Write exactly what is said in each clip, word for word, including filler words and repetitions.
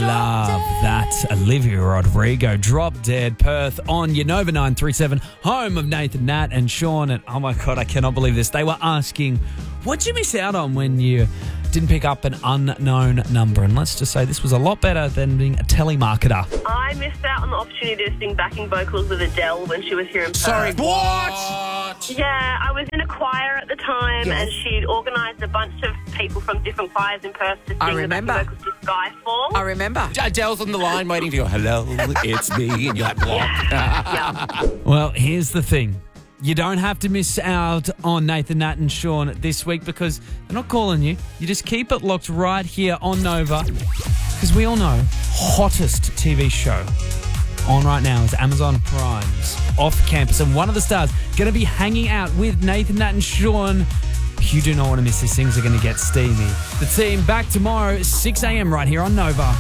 love that. Olivia Rodrigo, Drop Dead, Perth on your Nova nine three seven, home of Nathan, Nat and Sean. And oh my God, I cannot believe this. They were asking, what'd you miss out on when you didn't pick up an unknown number? And let's just say this was a lot better than being a telemarketer. I missed out on the opportunity to sing backing vocals with Adele when she was here in Perth. Sorry, what? Yeah, I was in a choir at the time, Yes. and she'd organised a bunch of people from different choirs in Perth to sing I the remember. backing vocals to Skyfall. I remember. Adele's on the line waiting for you. Hello, it's me. And you're like, what? Yeah. Well, here's the thing. You don't have to miss out on Nathan, Nat and Sean this week because they're not calling you. You just keep it locked right here on Nova because we all know hottest T V show on right now is Amazon Prime's Off Campus, and one of the stars going to be hanging out with Nathan, Nat and Sean. You do not want to miss this. Things are going to get steamy. The team back tomorrow, six a.m. right here on Nova.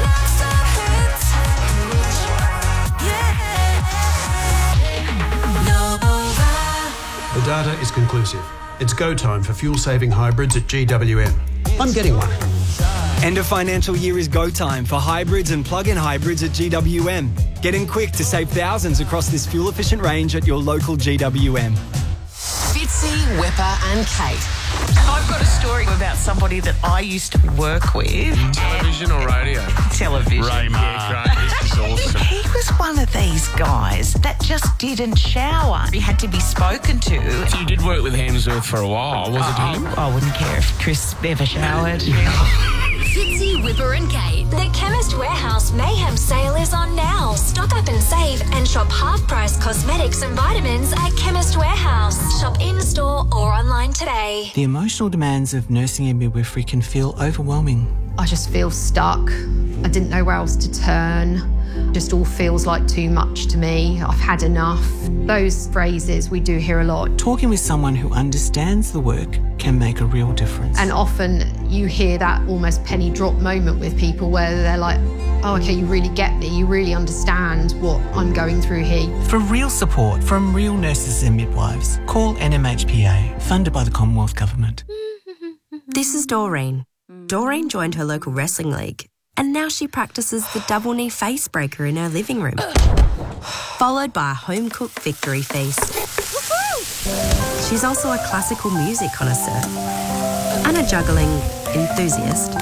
The data is conclusive. It's go time for fuel-saving hybrids at G W M. I'm getting one. End of financial year is go time for hybrids and plug-in hybrids at G W M. Get in quick to save thousands across this fuel-efficient range at your local G W M. Fitzy, Whipper and Kate. And I've got a story about somebody that I used to work with. Television or radio? Television. Raymar. Yeah, great. This is awesome. He was one of these guys that just didn't shower. He had to be spoken to. So you did work with Hemsworth for a while, was it him? I wouldn't care if Chris ever showered. Fitzy, Whipper and Kate. The Chemist Warehouse Mayhem sale is on now. Stock up and save and shop half-price cosmetics and vitamins at Chemist Warehouse. Shop in-store or online today. The emotional demands of nursing and midwifery can feel overwhelming. I just feel stuck. I didn't know where else to turn. Just all feels like too much to me. I've had enough. Those phrases we do hear a lot. Talking with someone who understands the work can make a real difference. And often you hear that almost penny drop moment with people where they're like, oh, okay, you really get me. You really understand what I'm going through here. For real support from real nurses and midwives, call N M H P A, funded by the Commonwealth Government. This is Doreen. Doreen joined her local wrestling league, and now she practices the double knee face breaker in her living room, followed by a home-cooked victory feast. She's also a classical music connoisseur and a juggling enthusiast.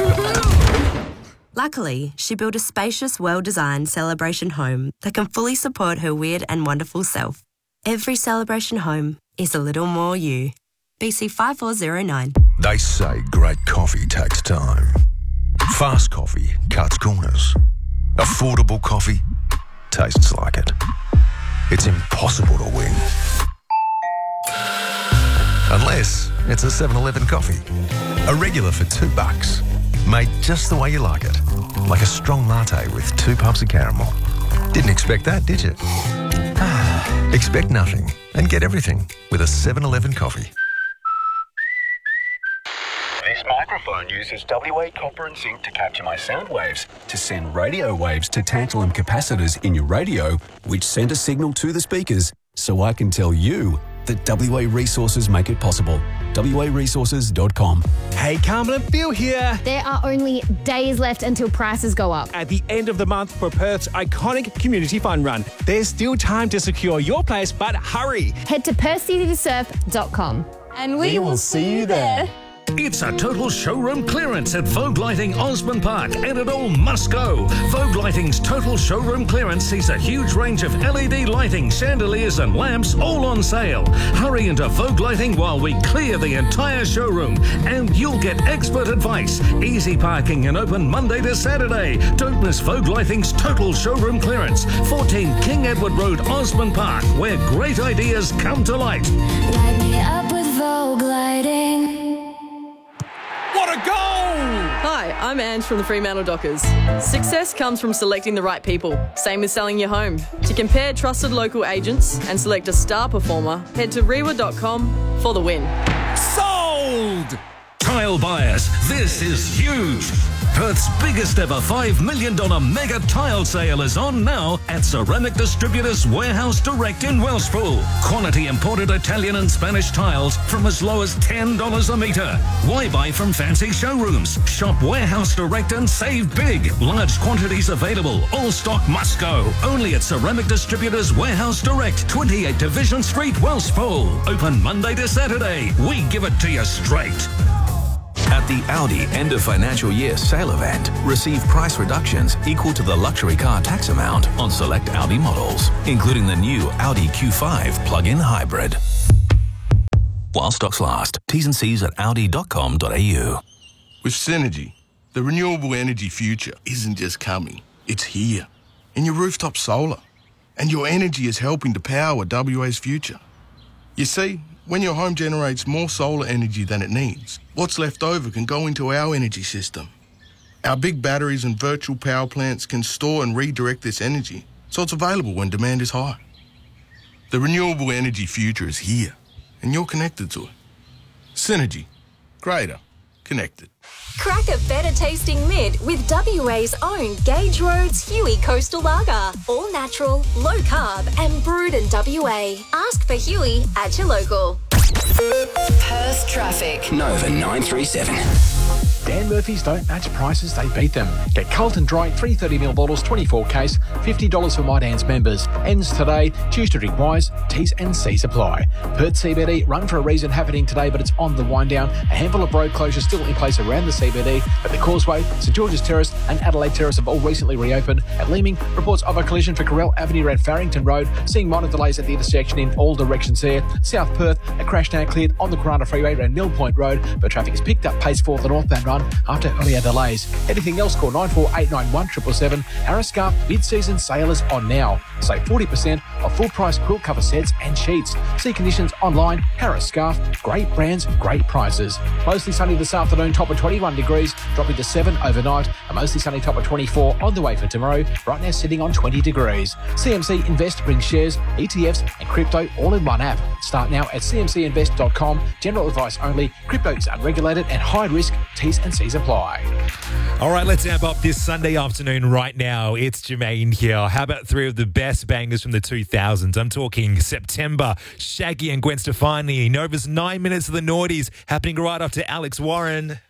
Luckily, she built a spacious, well-designed celebration home that can fully support her weird and wonderful self. Every celebration home is a little more you. B C five four zero nine. They say great coffee takes time. Fast coffee cuts corners. Affordable coffee tastes like it. It's impossible to win. Unless it's a seven eleven coffee. A regular for two bucks. Made just the way you like it. Like a strong latte with two pumps of caramel. Didn't expect that, did you? Expect nothing and get everything with a seven eleven coffee. This microphone uses W A copper and zinc to capture my sound waves, to send radio waves to tantalum capacitors in your radio, which send a signal to the speakers, so I can tell you that W A Resources make it possible. W A resources dot com. Hey, Carmen and Phil here. There are only days left until prices go up. At the end of the month for Perth's iconic community fun run, there's still time to secure your place, but hurry. Head to perth city to surf dot com. And we, we will see you there. It's a total showroom clearance at Vogue Lighting Osborne Park, and it all must go. Vogue Lighting's total showroom clearance sees a huge range of L E D lighting, chandeliers and lamps all on sale. Hurry into Vogue Lighting while we clear the entire showroom, and you'll get expert advice, easy parking and open Monday to Saturday. Don't miss Vogue Lighting's total showroom clearance, fourteen King Edward Road, Osborne Park, where great ideas come to light. Light me up with Vogue Lighting. What a goal! Hi, I'm Ange from the Fremantle Dockers. Success comes from selecting the right people. Same with selling your home. To compare trusted local agents and select a star performer, head to rewa dot com for the win. Sold! Tile buyers, this is huge. Perth's biggest ever five million dollars mega tile sale is on now at Ceramic Distributors Warehouse Direct in Wellspool. Quality imported Italian and Spanish tiles from as low as ten dollars a metre. Why buy from fancy showrooms? Shop Warehouse Direct and save big. Large quantities available. All stock must go. Only at Ceramic Distributors Warehouse Direct, twenty-eight Division Street, Wellspool. Open Monday to Saturday. We give it to you straight. At the Audi end of financial year sale event, receive price reductions equal to the luxury car tax amount on select Audi models, including the new Audi Q five plug-in hybrid. While stocks last. T's and C's at audi dot com dot a u. With Synergy, the renewable energy future isn't just coming, it's here. In your rooftop solar. And your energy is helping to power W A's future. You see, when your home generates more solar energy than it needs, what's left over can go into our energy system. Our big batteries and virtual power plants can store and redirect this energy so it's available when demand is high. The renewable energy future is here, and you're connected to it. Synergy. Greater. Connected. Crack a better tasting mid with W A's own Gage Roads Huey Coastal Lager. All natural, low carb, and brewed in W A. Ask for Huey at your local. Perth traffic. Nova nine three seven. Dan Murphy's don't match prices, they beat them. Get Carlton Dry three thirty ml bottles, twenty-four case, fifty dollars for My Dan's members. Ends today. Choose to drink wise. T's and C's apply. Perth C B D, run for a reason happening today, but it's on the wind down. A handful of road closures still in place around the C B D, but the Causeway, St George's Terrace and Adelaide Terrace have all recently reopened. At Leeming, reports of a collision for Correll Avenue around Farrington Road, seeing minor delays at the intersection in all directions there. South Perth, a crash now cleared on the Corona Freeway around Mill Point Road, but traffic has picked up pace for the northbound run after earlier delays. Anything else, call nine four eight nine one seven seven seven. Harris Scarf mid-season sale is on now. Save forty percent off full-price quilt cover sets and sheets. See conditions online. Harris Scarf. Great brands, great prices. Mostly sunny this afternoon, top of twenty-one degrees, dropping to seven overnight. A mostly sunny top of twenty-four on the way for tomorrow. Right now sitting on twenty degrees. C M C Invest brings shares, E T Fs and crypto all in one app. Start now at c m c invest dot com. General advice only. Crypto is unregulated and high risk. T's and C's apply. All right, let's amp up this Sunday afternoon right now. It's Jermaine here. How about three of the best bangers from the two thousands? I'm talking September, Shaggy and Gwen Stefani. Nova's nine minutes of the noughties happening right after Alex Warren.